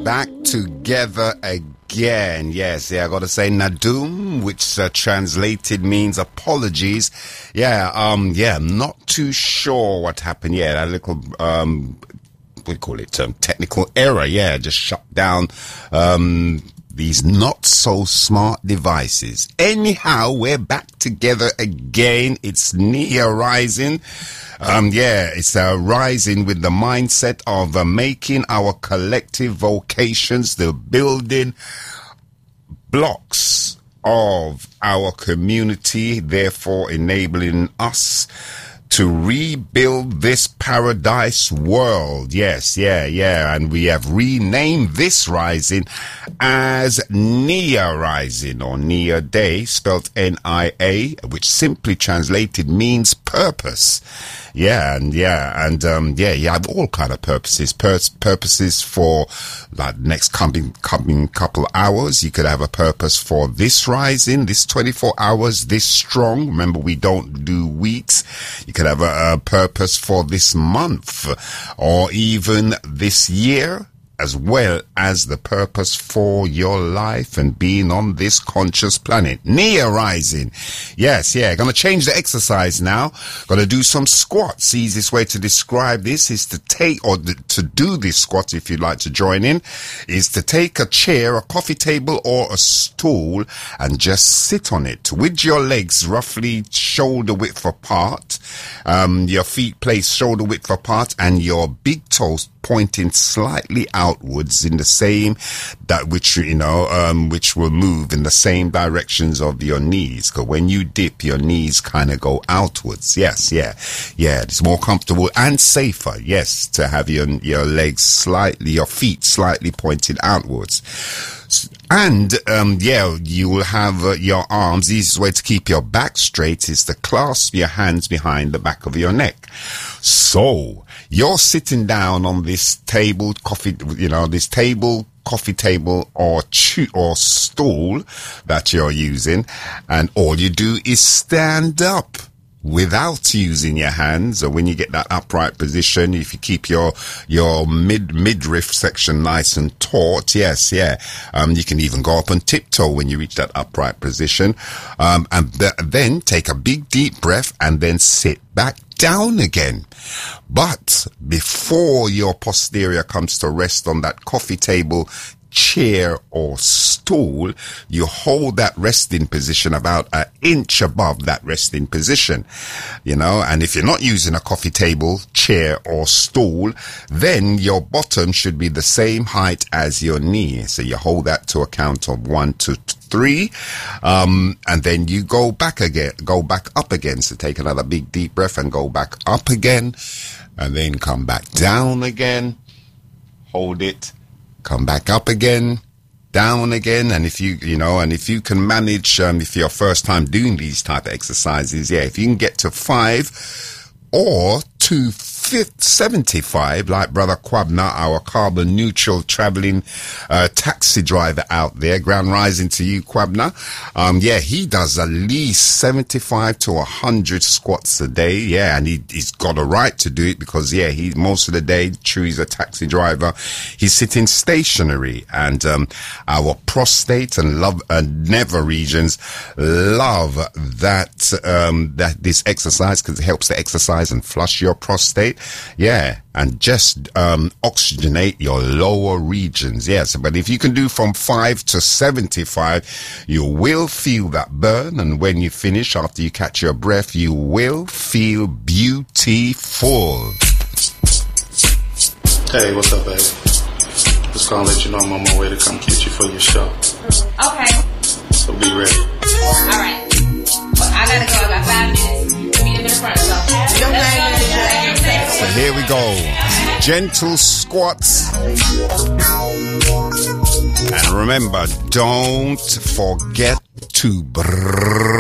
back together again. Yes, I gotta say Nadum, which translated means apologies. I'm not too sure what happened. That little, we call it technical error. Just shut down, these not so smart devices. Anyhow, we're back together again. It's Nia Rising. It's rising with the mindset of making our collective vocations the building blocks of our community, therefore enabling us to rebuild this paradise world. And we have renamed this rising as Nia Rising, or Nia Day, spelled N-I-A, which simply translated means purpose. You have all kind of purposes. Purposes for like next coming couple hours. You could have a purpose for this rising, this 24 hours, this strong. Remember, we don't do weeks. You could have a purpose for this month, or even this year, as well as the purpose for your life and being on this conscious planet. Nia Rising. Gonna change the exercise now. Gonna do some squats. Easiest way to describe this is to to do this squat, if you'd like to join in, is to take a chair, a coffee table or a stool and just sit on it with your legs roughly shoulder width apart, your feet placed shoulder width apart, and your big toes pointing slightly outwards in the same which will move in the same directions of your knees. Because when you dip, your knees kind of go outwards. It's more comfortable and safer, to have your legs your feet slightly pointed outwards. And, you will have your arms. The easiest way to keep your back straight is to clasp your hands behind the back of your neck. So, you're sitting down on this table, coffee table or stool that you're using, and all you do is stand up without using your hands. Or when you get that upright position, if you keep your midriff section nice and taut, you can even go up on tiptoe when you reach that upright position, and then take a big deep breath and then sit back down again. But before your posterior comes to rest on that coffee table, chair or stool, you hold that resting position about an inch above that resting position, and if you're not using a coffee table, chair or stool, then your bottom should be the same height as your knee. So you hold that to a count of 1 to 3, and then you go back up again. So take another big deep breath and go back up again, and then come back down again, hold it, come back up again, down again. And if you can manage, if you're first time doing these type of exercises, if you can get to 5 or to 75, like Brother Kwabna, our carbon neutral traveling taxi driver out there. Grand rising to you, Kwabna. He does at least 75 to 100 squats a day. And he's got a right to do it because he most of the day, true, he's a taxi driver, he's sitting stationary, and our prostate and nether regions love that this exercise, because it helps to exercise and flush your prostate. And just oxygenate your lower regions. But if you can do from 5 to 75, you will feel that burn, and when you finish, after you catch your breath, you will feel beautiful. Hey, what's up, babe? Just gonna let you know I'm on my way to come get you for your show. Okay. So be ready. Alright. Well, I gotta go about 5 minutes. Meet him in front of us. So here we go. Gentle squats. And remember, don't forget to breathe.